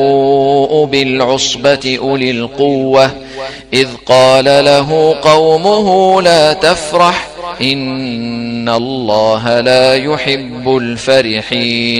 بالعصبة أولي القوة إذ قال له قومه لا تفرح إن الله لا يحب الفرحين